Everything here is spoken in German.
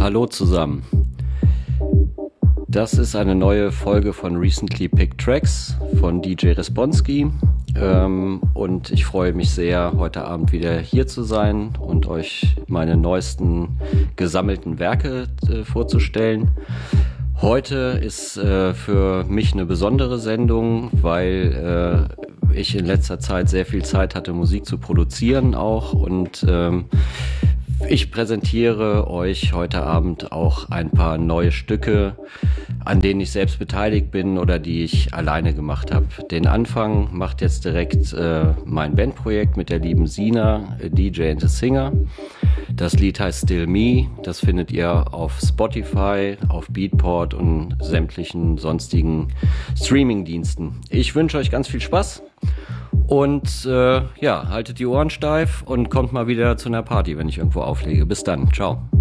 hallo zusammen. Das ist eine neue Folge von Recently Picked Tracks von DJ Responsky. Und ich freue mich sehr, heute Abend wieder hier zu sein und euch meine neuesten gesammelten Werke vorzustellen. Heute ist für mich eine besondere Sendung, weil ich in letzter Zeit sehr viel Zeit hatte, Musik zu produzieren auch, und ich präsentiere euch heute Abend auch ein paar neue Stücke, an denen ich selbst beteiligt bin oder die ich alleine gemacht habe. Den Anfang macht jetzt direkt mein Bandprojekt mit der lieben Sina, DJ and a Singer. Das Lied heißt Still Me. Das findet ihr auf Spotify, auf Beatport und sämtlichen sonstigen Streaming-Diensten. Ich wünsche euch ganz viel Spaß. Und haltet die Ohren steif und kommt mal wieder zu einer Party, wenn ich irgendwo auflege. Bis dann, ciao.